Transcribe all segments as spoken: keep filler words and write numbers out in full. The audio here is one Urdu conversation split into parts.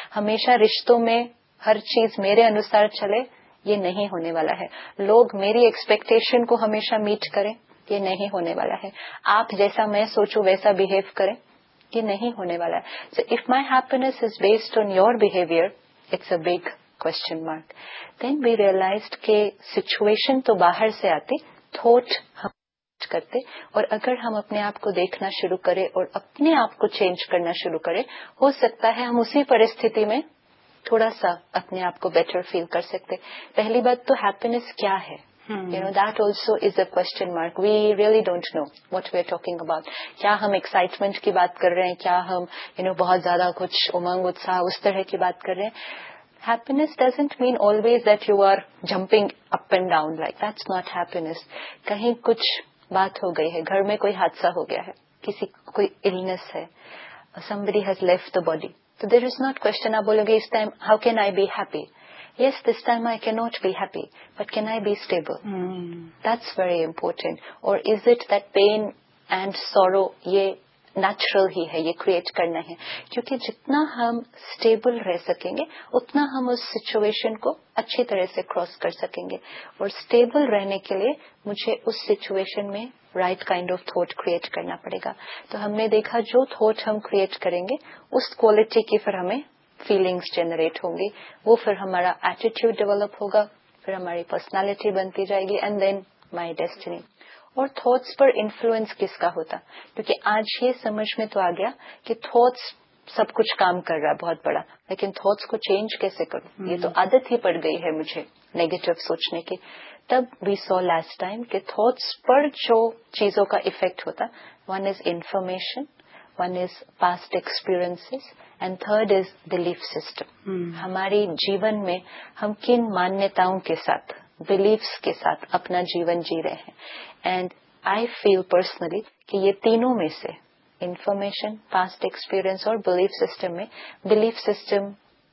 ہمیشہ رشتوں میں ہر چیز میرے انوسار چلے، یہ نہیں ہونے والا ہے. لوگ میری ایکسپیکٹیشن کو ہمیشہ میٹ کریں، یہ نہیں ہونے والا ہے. آپ جیسا میں سوچوں ویسا بہیو کریں، یہ نہیں ہونے والا ہے. So if my happiness is based on your behaviour, it's a big question mark. Then we realised کہ سچویشن تو باہر سے آتی، تھاٹ ہم کرتے. اور اگر ہم اپنے آپ کو دیکھنا شروع کریں اور اپنے آپ کو چینج کرنا شروع کریں، ہو سکتا ہے ہم اسی پرستھتی میں تھوڑا سا اپنے آپ کو بیٹر فیل کر سکتے. پہلی بات تو ہیپینس کیا ہے؟ You know that also is a question mark. We really don't know what we are talking about. کیا ہم ایکسائٹمنٹ کی بات کر رہے ہیں؟ کیا ہم یو نو بہت زیادہ کچھ امنگ اتساہ اس طرح کی بات کر رہے ہیں؟ Happiness doesn't mean always that you are jumping up and down, like that's not happiness. کہیں کچھ بات ہو گئی ہے، گھر میں کوئی حادثہ ہو گیا ہے، کسی کوئی illness ہے، somebody has left the body. So there is not question. آپ بولو گے اس time how can I be happy? Yes, this time I cannot be happy, but can I be stable? Mm. That's very important. Or is it that pain and sorrow یہ نیچرل ہی ہے، یہ کریٹ کرنا ہے؟ کیونکہ جتنا ہم اسٹیبل رہ سکیں گے اتنا ہم اس سچویشن کو اچھی طرح سے کراس کر سکیں گے. اور اسٹیبل رہنے کے لیے مجھے اس سچویشن میں right kind of thought create کرنا پڑے گا. تو ہم نے دیکھا جو تھاٹ ہم کریٹ کریں گے اس کوالٹی کی پھر ہمیں فیلنگس جنریٹ ہوں گی، وہ پھر ہمارا ایٹیٹیوڈ ڈیولپ ہوگا، پھر ہماری پرسنالٹی بنتی جائے گی، اینڈ دین مائی ڈیسٹنی. اور تھاٹس پر انفلوئنس کس کا ہوتا؟ کیونکہ آج یہ سمجھ میں تو آ گیا کہ تھاٹس سب کچھ کام کر رہا ہے بہت بڑا، لیکن تھاٹس کو چینج کیسے کروں؟ یہ تو عادت ہی پڑ گئی ہے مجھے نیگیٹو سوچنے کی. تب وی سو لاسٹ ٹائم کہ تھاٹس پر جو چیزوں کا افیکٹ ہوتا، one is information, one is past experiences, and third is belief system. ہماری جیون میں ہم کن مانیتاؤں کے ساتھ، بلیفس کے ساتھ اپنا جیون جی رہے ہیں. اینڈ آئی فیل پرسنلی کہ یہ تینوں میں سے انفارمیشن، پاسٹ ایکسپیرئنس اور بلیف سسٹم میں بلیف سسٹم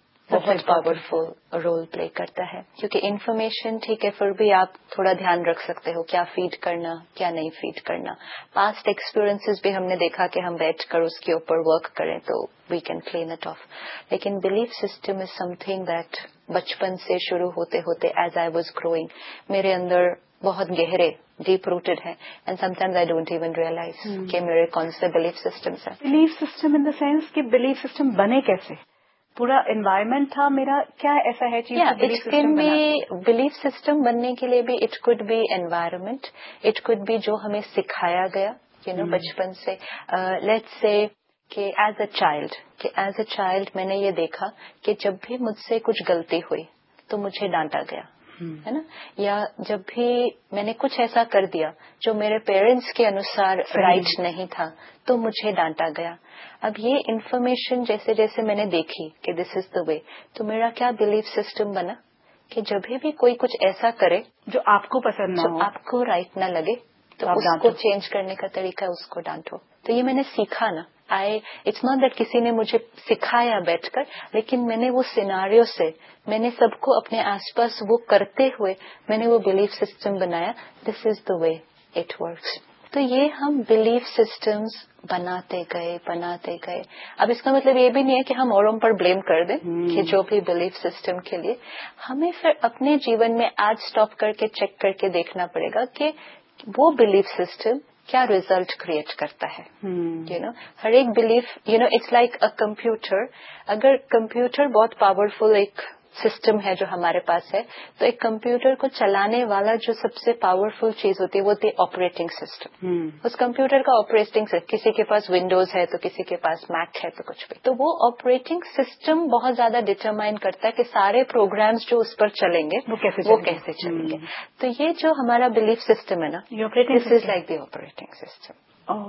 بہت پاورفل رول پلے کرتا ہے. کیونکہ انفارمیشن ٹھیک ہے، پھر بھی آپ تھوڑا دھیان رکھ سکتے ہو کیا فیڈ کرنا کیا نہیں فیڈ کرنا. پاسٹ ایکسپیرئنسز بھی ہم نے دیکھا کہ ہم بیٹھ کر اس کے اوپر ورک کریں تو we can clean it of. لیکن belief system is some thing that بچپن سے شروع ہوتے ہوتے ایز آئی واز گروئنگ میرے اندر بہت گہرے ڈیپ روٹڈ ہے، and some times I don't even realise کہ میرے کون سے بلیف سسٹمس ہیں. Belief system in the sense کہ بلیف سسٹم بنے کیسے؟ پورا انوائرمنٹ تھا میرا، کیا ایسا ہے چیز it can be belief system بننے کے لیے بھی it could be environment, it could be جو ہمیں سکھایا گیا یو نو بچپن سے. لیٹس سے کہ ایز اے چائلڈ کہ ایز اے چائلڈ میں نے یہ دیکھا کہ جب بھی مجھ سے کچھ غلطی ہوئی تو مجھے ڈانٹا گیا ہے نا، یا جب بھی میں نے کچھ ایسا کر دیا جو میرے پیرنٹس کے انوسار رائٹ نہیں تھا تو مجھے ڈانٹا گیا. اب یہ انفارمیشن جیسے جیسے میں نے دیکھی کہ دس از دا وے، تو میرا کیا بلیف سسٹم بنا کہ جب بھی کوئی کچھ ایسا کرے جو آپ کو پسند نہ ہو، آپ کو رائٹ نہ لگے، تو اس کو چینج کرنے کا طریقہ اس کو ڈانٹو. تو یہ میں نے سیکھا نا. آئی اٹس ناٹ دیٹ کسی نے مجھے سکھایا بیٹھ کر، لیکن میں نے وہ سیناریو سے میں نے سب کو اپنے آس پاس وہ کرتے ہوئے میں نے وہ بلیف سسٹم بنایا. دس از دا وے اٹ ورکس. تو یہ ہم بلیف سسٹمز بناتے گئے بناتے گئے. اب اس کا مطلب یہ بھی نہیں ہے کہ ہم اوروں پر بلیم کر دیں کہ جو بھی بلیف سسٹم کے لیے ہمیں پھر اپنے جیون میں آج اسٹاپ کر کے چیک کر کے دیکھنا پڑے گا کہ وہ بلیف سسٹم کیا ریزلٹ کریٹ کرتا ہے. یو نو ہر ایک belief you know it's like a computer. اگر کمپیوٹر بہت پاورفل ایک سسٹم ہے جو ہمارے پاس ہے، تو ایک کمپیوٹر کو چلانے والا جو سب سے پاورفل چیز ہوتی ہے وہ ہوتی ہے آپریٹنگ سسٹم. اس کمپیوٹر کا آپریٹنگ سسٹم، کسی کے پاس ونڈوز ہے تو کسی کے پاس میک ہے تو کچھ بھی، تو وہ آپریٹنگ سسٹم بہت زیادہ ڈٹرمائن کرتا ہے کہ سارے پروگرامز جو اس پر چلیں گے وہ کیسے وہ کیسے چلیں گے. تو یہ جو ہمارا بلیف سسٹم ہے نا، دس is like the operating system.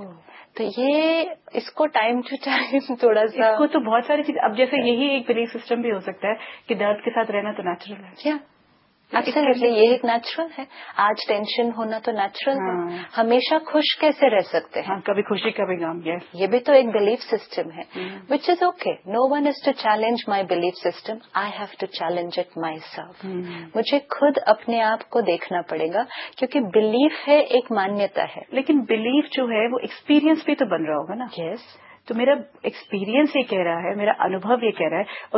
تو یہ اس کو ٹائم ٹو ٹائم تھوڑا سا، اس کو تو بہت ساری چیز، اب جیسے یہی ایک بلیف سسٹم بھی ہو سکتا ہے کہ درد کے ساتھ رہنا تو نیچرل ہے. کیا ایبسلیٹلی یہ ایک نیچرل ہے. آج ٹینشن ہونا تو نیچرل ہے. ہمیشہ خوش کیسے رہ سکتے ہیں؟ کبھی خوشی کبھی غم. یہ بھی تو ایک بلیف سسٹم ہے وچ is okay. Know one is to challenge my belief system, I have to challenge it my self. مجھے خود اپنے آپ کو دیکھنا پڑے گا، کیونکہ بلیف ہے ایک مانیتا ہے، لیکن بلیف جو ہے وہ ایکسپیرینس بھی تو بن رہا ہوگا نا. یس. تو میرا ایکسپیرینس یہ کہہ رہا ہے، میرا انوبھو یہ کہہ رہا ہے، اور